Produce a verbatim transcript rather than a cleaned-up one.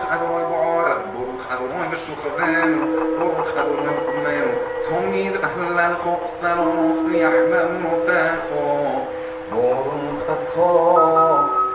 أدوي بعرب بروخ أدوي بالشخذان بروخ أدوي بالقمان تومي ذبح الخوف فلو نصلي أحمام وتاخو بروخ أدخو